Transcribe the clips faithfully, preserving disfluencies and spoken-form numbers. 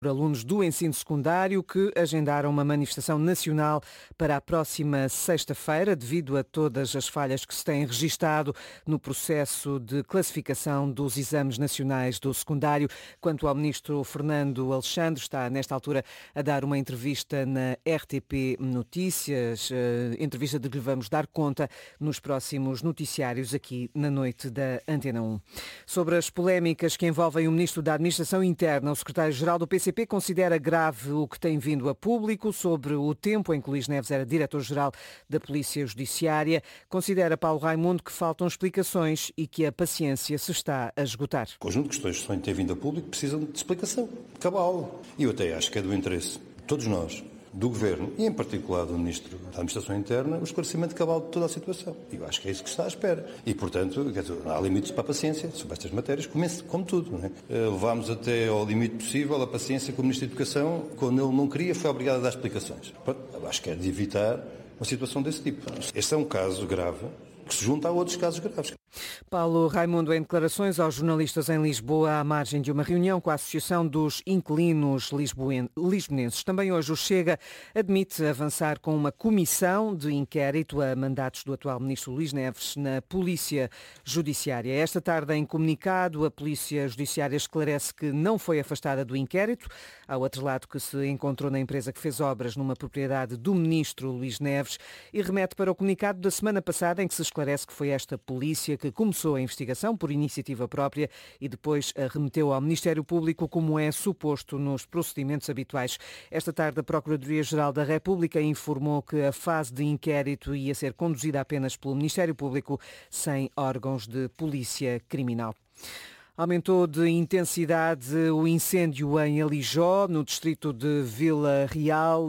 Alunos do ensino secundário que agendaram uma manifestação nacional para a próxima sexta-feira, devido a todas as falhas que se têm registado no processo de classificação dos exames nacionais do secundário. Quanto ao ministro Fernando Alexandre, está nesta altura a dar uma entrevista na R T P Notícias, entrevista de que lhe vamos dar conta nos próximos noticiários aqui na noite da Antena um. Sobre as polémicas que envolvem o ministro da Administração Interna, o secretário-geral do P C P considera grave o que tem vindo a público sobre o tempo em que Luís Neves era diretor-geral da Polícia Judiciária. Considera Paulo Raimundo que faltam explicações e que a paciência se está a esgotar. O conjunto de questões que têm ter vindo a público precisam de explicação, cabal. E eu até acho que é do interesse de todos nós, do Governo e, em particular, do Ministro da Administração Interna, o esclarecimento cabal de toda a situação. E eu acho que é isso que está à espera. E, portanto, há limites para a paciência sobre estas matérias, como tudo. Não é? Levámos até ao limite possível a paciência com o Ministro da Educação, quando ele não queria, foi obrigado a dar explicações. Pronto, acho que é de evitar uma situação desse tipo. Este é um caso grave que se junta a outros casos graves. Paulo Raimundo, em declarações aos jornalistas em Lisboa, à margem de uma reunião com a Associação dos Inquilinos Lisbonenses. Também hoje o Chega admite avançar com uma comissão de inquérito a mandatos do atual ministro Luís Neves na Polícia Judiciária. Esta tarde, em comunicado, a Polícia Judiciária esclarece que não foi afastada do inquérito. Há outro lado que se encontrou na empresa que fez obras numa propriedade do ministro Luís Neves e remete para o comunicado da semana passada em que se esclarece que foi esta polícia que começou a investigação por iniciativa própria e depois a remeteu ao Ministério Público, como é suposto nos procedimentos habituais. Esta tarde, a Procuradoria-Geral da República informou que a fase de inquérito ia ser conduzida apenas pelo Ministério Público, sem órgãos de polícia criminal. Aumentou de intensidade o incêndio em Alijó, no distrito de Vila Real,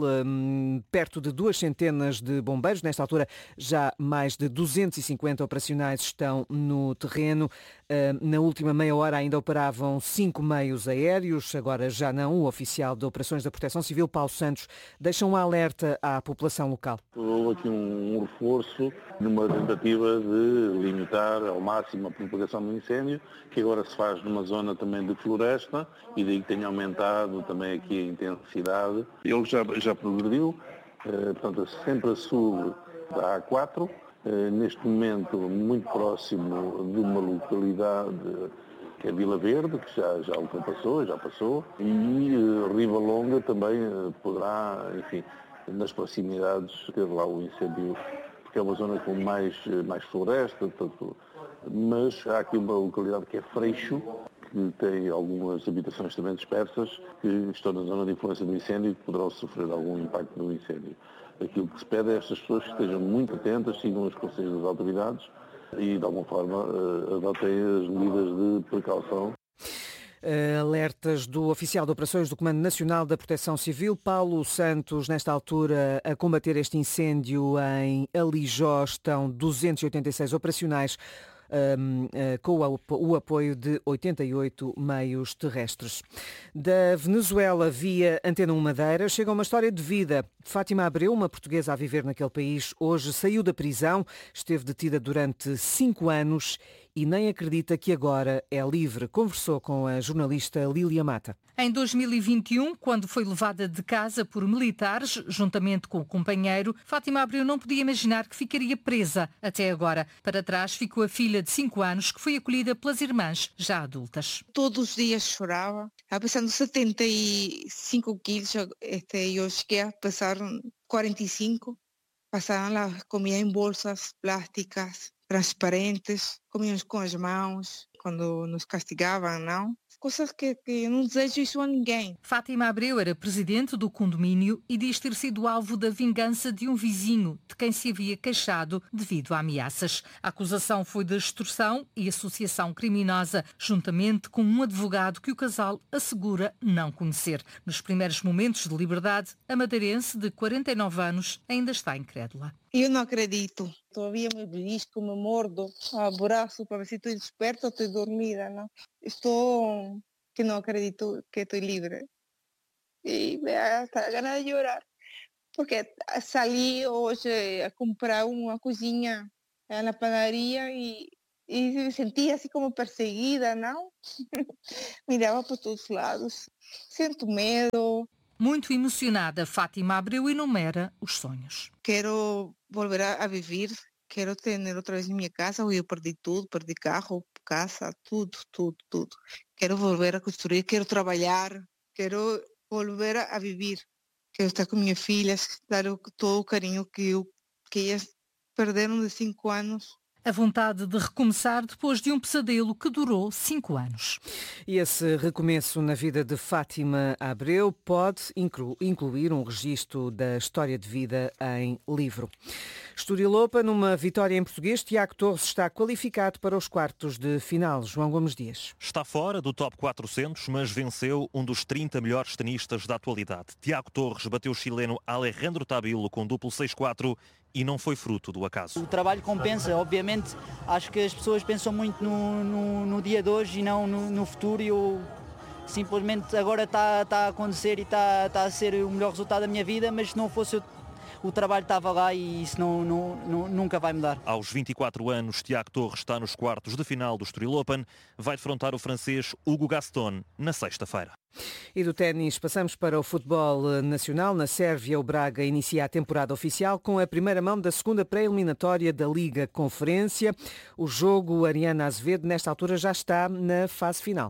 perto de duas centenas de bombeiros. Nesta altura, já mais de duzentos e cinquenta operacionais estão no terreno. Na última meia hora ainda operavam cinco meios aéreos, agora já não. O oficial de Operações da Proteção Civil, Paulo Santos, deixa um alerta à população local. Houve aqui um reforço numa tentativa de limitar ao máximo a propagação do incêndio, que agora se faz numa zona também de floresta e daí que tenha aumentado também aqui a intensidade. Ele já, já progrediu, eh, portanto, sempre a sul da A quatro, eh, neste momento muito próximo de uma localidade que é Vila Verde, que já, já ultrapassou, já passou, e eh, Riva Longa também eh, poderá, enfim, nas proximidades ter lá o incêndio, porque é uma zona com mais, mais floresta, portanto, mas há aqui uma localidade que é Freixo, que tem algumas habitações também dispersas, que estão na zona de influência do incêndio e que poderão sofrer algum impacto do incêndio. Aquilo que se pede é estas pessoas que estejam muito atentas, sigam os conselhos das autoridades e, de alguma forma, adotem as medidas de precaução. Alertas do oficial de operações do Comando Nacional da Proteção Civil, Paulo Santos. Nesta altura, a combater este incêndio em Alijó, estão duzentos e oitenta e seis operacionais, Um, uh, com o, o apoio de oitenta e oito meios terrestres. Da Venezuela, via Antena um Madeira, chega uma história de vida. Fátima Abreu, uma portuguesa a viver naquele país, hoje saiu da prisão, esteve detida durante cinco anos e nem acredita que agora é livre. Conversou com a jornalista Lília Mata. Em dois mil e vinte e um, quando foi levada de casa por militares, juntamente com o companheiro, Fátima Abreu não podia imaginar que ficaria presa até agora. Para trás ficou a filha de cinco anos, que foi acolhida pelas irmãs, já adultas. Todos os dias chorava. Pesando setenta e cinco quilos, este, eu cheguei a pesar quarenta e cinco. Passavam a comida em bolsas plásticas, transparentes, comíamos com as mãos, quando nos castigavam, não? Coisas que, que eu não desejo isso a ninguém. Fátima Abreu era presidente do condomínio e diz ter sido alvo da vingança de um vizinho de quem se havia queixado devido a ameaças. A acusação foi de extorsão e associação criminosa, juntamente com um advogado que o casal assegura não conhecer. Nos primeiros momentos de liberdade, a madeirense de quarenta e nove anos ainda está incrédula. Eu não acredito. Todavía me belisco, me mordo, abraço para ver se estou desperta ou estou dormida, não? Estou que não acredito que estou livre. E me dá hasta ganas de chorar. Porque saí hoje a comprar uma cozinha na padaria e e me sentia assim como perseguida, não? Mirava para todos os lados. Sinto medo. Muito emocionada, Fátima Abreu enumera os sonhos. Quero volver a, a viver, quero ter outra vez minha casa. Eu perdi tudo, perdi carro, casa, tudo, tudo, tudo. Quero volver a construir, quero trabalhar, quero volver a, a viver. Quero estar com minhas filhas, dar o, todo o carinho que, eu, que elas perderam de cinco anos. A vontade de recomeçar depois de um pesadelo que durou cinco anos. E esse recomeço na vida de Fátima Abreu pode inclu- incluir um registro da história de vida em livro. Estoril Open, numa vitória em português, Tiago Torres está qualificado para os quartos de final. João Gomes Dias. Está fora do top quatrocentos, mas venceu um dos trinta melhores tenistas da atualidade. Tiago Torres bateu o chileno Alejandro Tabilo com duplo seis quatro e não foi fruto do acaso. O trabalho compensa, obviamente. Acho que as pessoas pensam muito no, no, no dia de hoje e não no, no futuro, e eu simplesmente agora está, está a acontecer e está, está a ser o melhor resultado da minha vida, mas se não fosse o, o trabalho estava lá e isso não, não, não, nunca vai mudar. Aos vinte e quatro anos, Tiago Torres está nos quartos de final do Estoril Open, vai defrontar o francês Hugo Gaston na sexta-feira. E do ténis passamos para o futebol nacional. Na Sérvia, o Braga inicia a temporada oficial com a primeira mão da segunda pré-eliminatória da Liga Conferência. O jogo, Ariana Azevedo, nesta altura já está na fase final.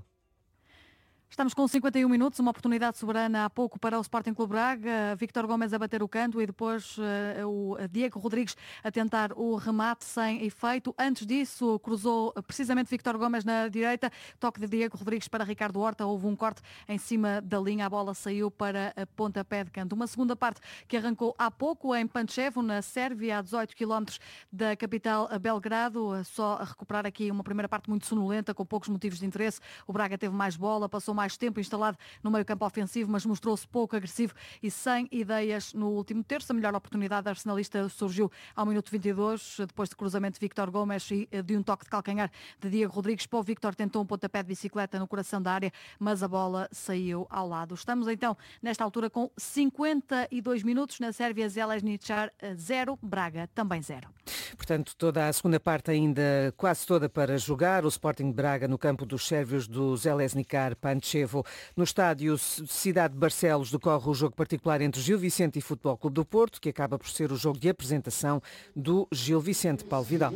Estamos com cinquenta e um minutos, uma oportunidade soberana há pouco para o Sporting Clube Braga. Víctor Gomes a bater o canto e depois uh, o Diego Rodrigues a tentar o remate sem efeito. Antes disso, cruzou precisamente Víctor Gomes na direita. Toque de Diego Rodrigues para Ricardo Horta. Houve um corte em cima da linha. A bola saiu para a pontapé de canto. Uma segunda parte que arrancou há pouco em Pančevo, na Sérvia, a dezoito quilómetros da capital Belgrado. Só a recuperar aqui uma primeira parte muito sonolenta, com poucos motivos de interesse. O Braga teve mais bola, passou mais mais tempo instalado no meio campo ofensivo, mas mostrou-se pouco agressivo e sem ideias no último terço. A melhor oportunidade arsenalista surgiu ao minuto vinte e dois, depois de cruzamento de Víctor Gomes e de um toque de calcanhar de Diego Rodrigues. Pô, Víctor tentou um pontapé de bicicleta no coração da área, mas a bola saiu ao lado. Estamos então, nesta altura, com cinquenta e dois minutos. Na Sérvia, Željezničar zero, Braga também zero. Portanto, toda a segunda parte ainda quase toda para jogar. O Sporting de Braga no campo dos sérvios do Željezničar Pančevo. No estádio Cidade de Barcelos decorre o jogo particular entre Gil Vicente e Futebol Clube do Porto, que acaba por ser o jogo de apresentação do Gil Vicente. Paulo Vidal.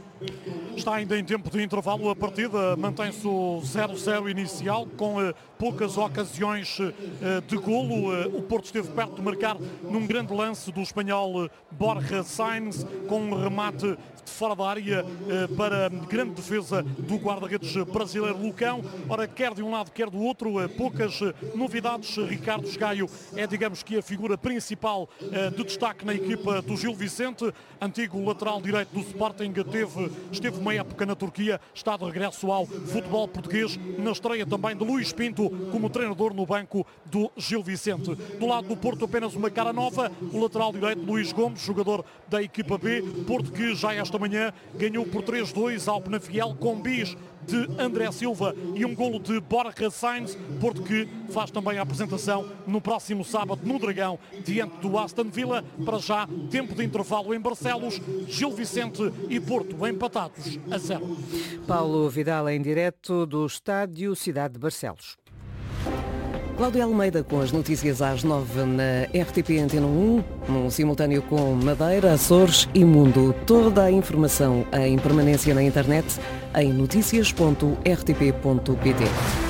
Está ainda em tempo de intervalo a partida, mantém-se o zero zero inicial, com uh, poucas ocasiões uh, de golo. Uh, o Porto esteve perto de marcar num grande lance do espanhol uh, Borja Sainz, com um remate de fora da área uh, para grande defesa do guarda-redes brasileiro Lucão. Ora, quer de um lado, quer do outro, uh, poucas uh, novidades. Ricardo Esgaio é, digamos que, a figura principal uh, de destaque na equipa do Gil Vicente, antigo lateral direito do Sporting, teve Esteve uma época na Turquia, está de regresso ao futebol português, na estreia também de Luís Pinto como treinador no banco do Gil Vicente. Do lado do Porto, apenas uma cara nova, o lateral direito Luís Gomes, jogador da equipa B. Porto que já esta manhã ganhou por três dois ao Penafiel, com bis de André Silva e um golo de Borja Sainz. Porto que faz também a apresentação no próximo sábado no Dragão, diante do Aston Villa. Para já, tempo de intervalo em Barcelos, Gil Vicente e Porto empatados a zero. Paulo Vidal em direto do estádio Cidade de Barcelos. Cláudia Almeida com as notícias às nove na R T P Antena um, num simultâneo com Madeira, Açores e Mundo. Toda a informação em permanência na internet em noticias ponto r t p ponto p t.